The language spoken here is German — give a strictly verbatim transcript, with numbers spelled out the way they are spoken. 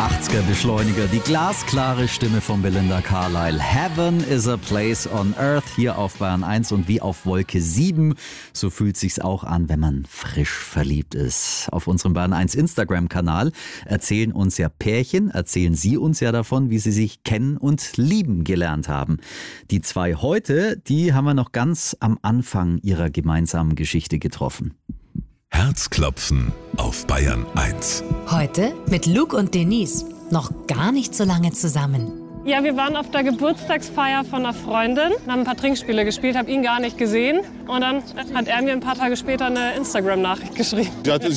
achtziger-Beschleuniger, die glasklare Stimme von Belinda Carlisle. Heaven is a place on earth, hier auf Bayern eins und wie auf Wolke sieben. So fühlt sich's auch an, wenn man frisch verliebt ist. Auf unserem Bayern eins Instagram-Kanal erzählen uns ja Pärchen, erzählen Sie uns ja davon, wie sie sich kennen und lieben gelernt haben. Die zwei heute, die haben wir noch ganz am Anfang ihrer gemeinsamen Geschichte getroffen. Herzklopfen auf Bayern eins. Heute mit Luke und Denise. Noch gar nicht so lange zusammen. Ja, wir waren auf der Geburtstagsfeier von einer Freundin, haben ein paar Trinkspiele gespielt, habe ihn gar nicht gesehen. Und dann hat er mir ein paar Tage später eine Instagram-Nachricht geschrieben.